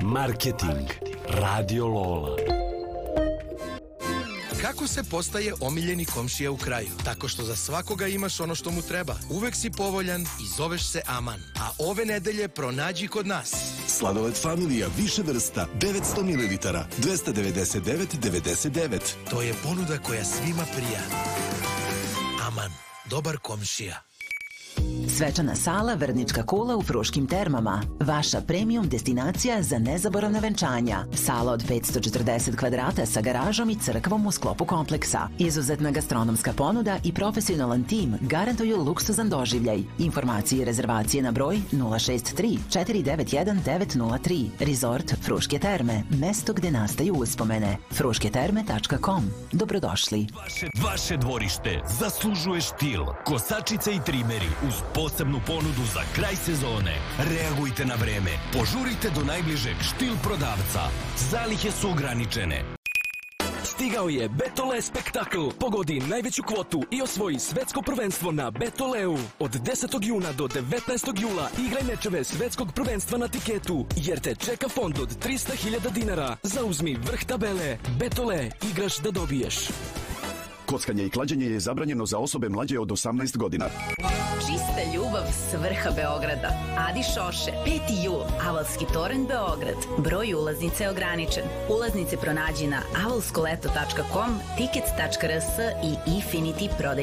Marketing. Radio Lola. Kako se postaje omiljeni komšija u kraju? Tako što za svakoga imaš ono što mu treba. Uvek si povoljan i zoveš se Aman. A ove nedelje pronađi kod nas. Sladoled Familija više vrsta, 900 ml, 299,99. To je ponuda koja svima prija. Aman, dobar komšija. Svečana sala Vrnička kula u Fruškim termama. Vaša premium destinacija za nezaboravna venčanja. Sala od 540 kvadrata sa garažom i crkvom u sklopu kompleksa. Izuzetna gastronomska ponuda i profesionalan tim garantuju luksuzan doživljaj. Informacije i rezervacije na broj 063 491 903. Resort Fruške terme. Mesto gde nastaju uspomene. frušketerme.com. Dobrodošli. Vaše dvorište zaslužuje štil. Kosačice i trimeri uz posebnu ponudu za kraj sezone. Reagujte na vreme. Požurite do najbližeg štil prodavca. Zalihe su ograničene. Stigao je Betole spektakl. Pogodi najveću kvotu i osvoji svetsko prvenstvo na Betoleu. Od 10. juna do 19. jula igraj mečeve svetskog prvenstva na tiketu, jer te čeka fond od 300.000 dinara. Zauzmi vrh tabele. Betole, igraš da dobiješ. Kockanje i klađenje je zabranjeno za osobe mlađe od 18 godina. Čista ljubav s vrha Beograda. Adi Šoše, 5. jul, Avalski toren Beograd. Broj ulaznice je ograničen. Ulaznice pronađi na avalskoleto.com, tickets.rs i Infinity prodaj.